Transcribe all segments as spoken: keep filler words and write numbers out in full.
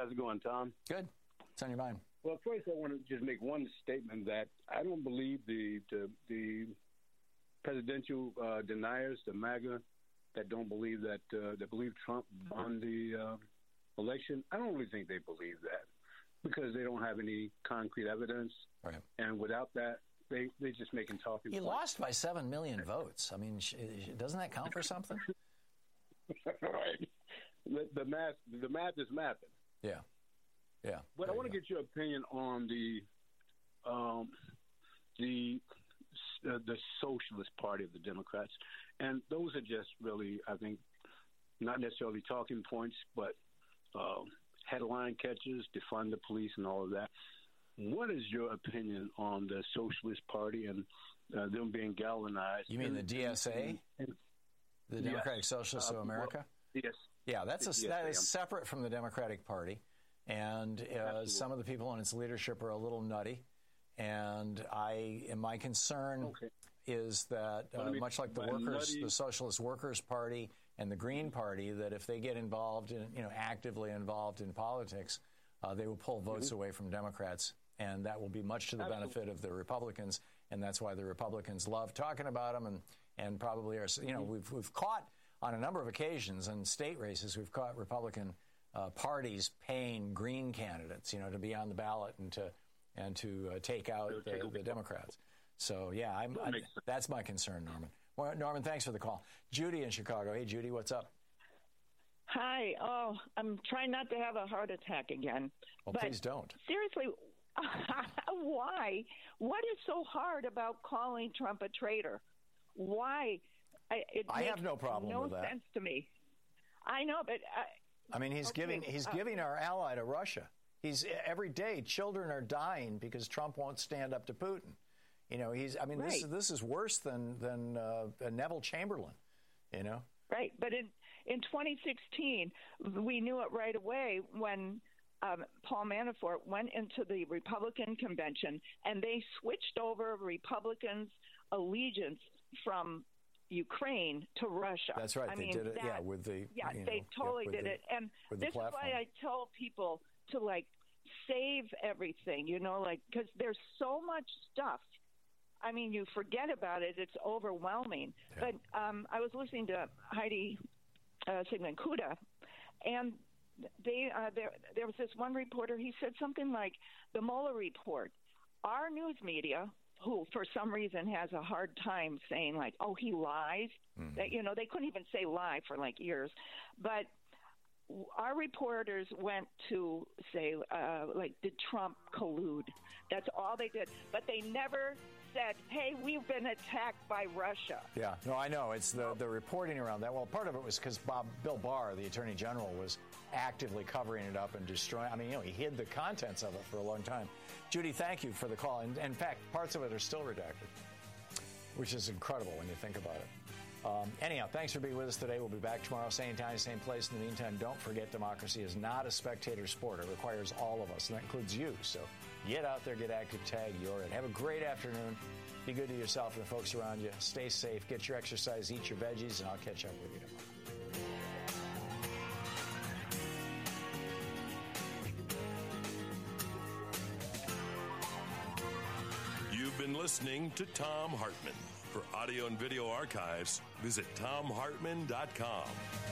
How's it going, Tom? Good. What's on your mind? Well, first I want to just make one statement that I don't believe the the, the presidential uh, deniers, the MAGA, that don't believe that uh, that believe Trump won the uh, election. I don't really think they believe that because they don't have any concrete evidence. Right. And without that, they they just making talking. He points. lost by seven million votes. I mean, doesn't that count for something? Right. The, the math the math is mathing. Yeah. Yeah. But I want to get your opinion on the um, the uh, the Socialist Party of the Democrats, and those are just really, I think, not necessarily talking points, but uh, headline catchers, defund the police, and all of that. What is your opinion on the Socialist Party and uh, them being galvanized? You mean and, the D S A, and, and, the Democratic yes. Socialists uh, of America? Well, yes. Yeah, that's a, yes, that is separate from the Democratic Party. And uh, some of the people in its leadership are a little nutty. And I, and my concern okay. is that, uh, much like the workers, nutty. the Socialist Workers Party and the Green Party, that if they get involved, in, you know, actively involved in politics, uh, they will pull votes mm-hmm. away from Democrats. And that will be much to the Absolutely. benefit of the Republicans. And that's why the Republicans love talking about them and, and probably are, you know, mm-hmm. we've, we've caught on a number of occasions in state races, we've caught Republican Uh, parties paying Green candidates, you know, to be on the ballot and to and to uh, take out the, the Democrats. So, yeah, I'm, I'm, that's my concern, Norman. Well, Norman, thanks for the call. Judy in Chicago. Hey, Judy, what's up? Hi. Oh, I'm trying not to have a heart attack again. Well, but please don't. Seriously, why? What is so hard about calling Trump a traitor? Why? I, it I have no problem no with that. No sense to me. I know, but... I, I mean, he's okay. giving he's uh, giving our ally to Russia. He's every day children are dying because Trump won't stand up to Putin. You know, he's I mean, right. this is this is worse than than uh, Neville Chamberlain. You know, right? But in in twenty sixteen, we knew it right away when um, Paul Manafort went into the Republican convention and they switched over Republicans' allegiance from Ukraine to Russia. That's right. I they mean, did it. that, Yeah, with the yeah, you know, they totally yeah, did the, it. And this is platform. why I tell people to like save everything. You know, like because there's so much stuff. I mean, you forget about it; it's overwhelming. Yeah. But um, I was listening to Heidi uh, Sigmund Kuda, and they uh, there there was this one reporter. He said something like, "The Mueller report, our news media." Who, for some reason, has a hard time saying, like, oh, he lies. Mm-hmm. That, you know, they couldn't even say lie for, like, years. But our reporters went to say, uh, like, did Trump collude? That's all they did. But they never said, hey, we've been attacked by Russia. Yeah, no, I know. It's the, the reporting around that. Well, part of it was because Bob Bill Barr, the Attorney General, was actively covering it up and destroying. I mean, you know, he hid the contents of it for a long time. Judy, thank you for the call. And in fact, parts of it are still redacted, which is incredible when you think about it. Um, anyhow, thanks for being with us today. We'll be back tomorrow, same time, same place. In the meantime, don't forget democracy is not a spectator sport. It requires all of us, and that includes you. So get out there, get active, tag, you're in. Have a great afternoon. Be good to yourself and the folks around you. Stay safe, get your exercise, eat your veggies, and I'll catch up with you tomorrow. You've been listening to Thom Hartmann. For audio and video archives, visit thom hartmann dot com.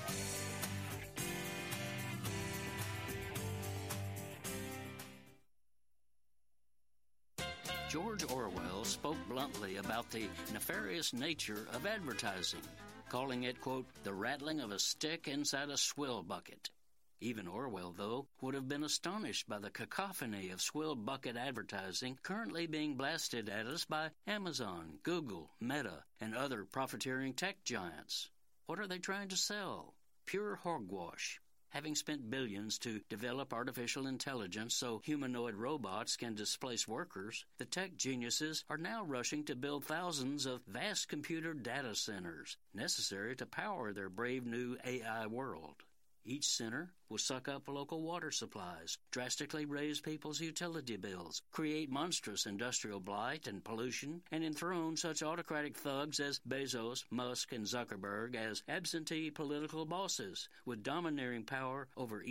George Orwell spoke bluntly about the nefarious nature of advertising, calling it, quote, the rattling of a stick inside a swill bucket. Even Orwell, though, would have been astonished by the cacophony of swill bucket advertising currently being blasted at us by Amazon, Google, Meta, and other profiteering tech giants. What are they trying to sell? Pure hogwash. Having spent billions to develop artificial intelligence so humanoid robots can displace workers, the tech geniuses are now rushing to build thousands of vast computer data centers necessary to power their brave new A I world. Each center will suck up local water supplies, drastically raise people's utility bills, create monstrous industrial blight and pollution, and enthrone such autocratic thugs as Bezos, Musk, and Zuckerberg as absentee political bosses with domineering power over